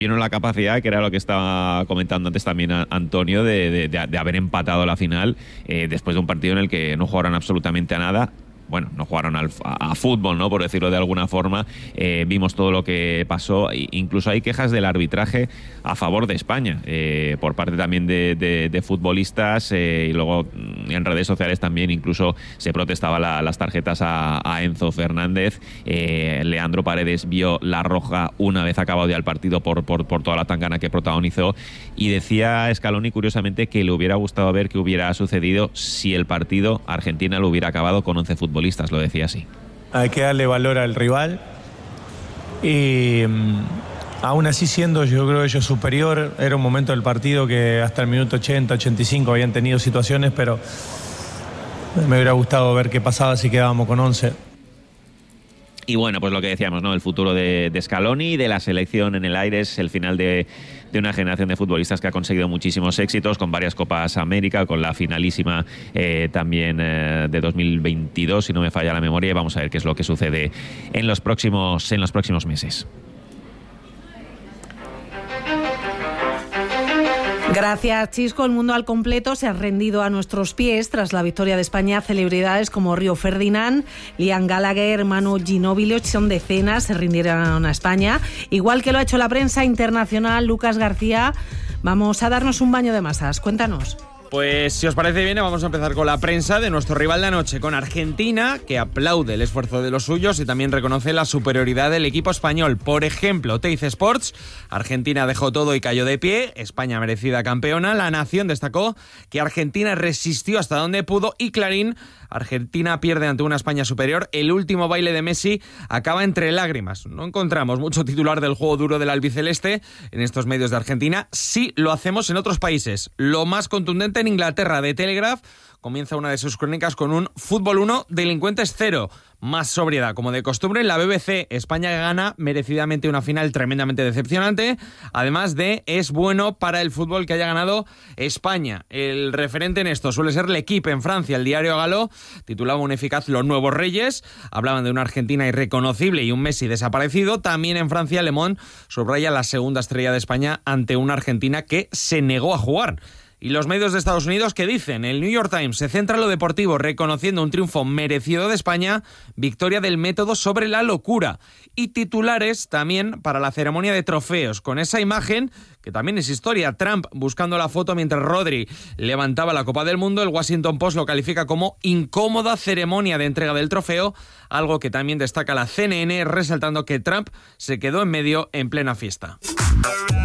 Tiene la capacidad, que era lo que estaba comentando antes también Antonio, de haber empatado la final después de un partido en el que no jugaron absolutamente a nada. Bueno, no jugaron a fútbol, ¿no? Por decirlo de alguna forma. Vimos todo lo que pasó. Incluso hay quejas del arbitraje a favor de España, por parte también de futbolistas, y luego en redes sociales también incluso se protestaba las tarjetas a Enzo Fernández. Leandro Paredes vio la roja una vez acabado ya el partido por toda la tangana que protagonizó, y decía Scaloni, curiosamente, que le hubiera gustado ver qué hubiera sucedido si el partido Argentina lo hubiera acabado con 11 futbolistas. Lo decía así. Hay que darle valor al rival y aún así, siendo yo creo ellos superior, era un momento del partido que hasta el minuto 80, 85 habían tenido situaciones, pero me hubiera gustado ver qué pasaba si quedábamos con 11. Y bueno, pues lo que decíamos, ¿no? El futuro de Scaloni, de la selección en el aire, es el final de una generación de futbolistas que ha conseguido muchísimos éxitos, con varias Copas América, con la finalísima también de 2022, si no me falla la memoria, y vamos a ver qué es lo que sucede en los próximos meses. Gracias, Chisco. El mundo al completo se ha rendido a nuestros pies tras la victoria de España. Celebridades como Río Ferdinand, Liam Gallagher, Manu Ginóbili, son decenas, se rindieron a España. Igual que lo ha hecho la prensa internacional. Lucas García, vamos a darnos un baño de masas. Cuéntanos. Pues si os parece bien, vamos a empezar con la prensa de nuestro rival de anoche, con Argentina, que aplaude el esfuerzo de los suyos y también reconoce la superioridad del equipo español. Por ejemplo, Teis Sports: Argentina dejó todo y cayó de pie, España merecida campeona. La Nación destacó que Argentina resistió hasta donde pudo, y Clarín: Argentina pierde ante una España superior, el último baile de Messi acaba entre lágrimas. No encontramos mucho titular del juego duro del albiceleste en estos medios de Argentina. Sí lo hacemos en otros países. Lo más contundente en Inglaterra. The Telegraph comienza una de sus crónicas con un fútbol 1, delincuentes 0. Más sobriedad, como de costumbre. En la BBC, España gana merecidamente una final tremendamente decepcionante. Además de, es bueno para el fútbol que haya ganado España. El referente en esto suele ser L'Equipe. En Francia, el diario Galo titulaba un eficaz Los Nuevos Reyes. Hablaban de una Argentina irreconocible y un Messi desaparecido. También en Francia, Le Monde subraya la segunda estrella de España ante una Argentina que se negó a jugar. Y los medios de Estados Unidos, ¿qué dicen? El New York Times se centra en lo deportivo, reconociendo un triunfo merecido de España, victoria del método sobre la locura. Y titulares también para la ceremonia de trofeos, con esa imagen que también es historia. Trump buscando la foto mientras Rodri levantaba la Copa del Mundo. El Washington Post lo califica como incómoda ceremonia de entrega del trofeo, algo que también destaca la CNN, resaltando que Trump se quedó en medio en plena fiesta.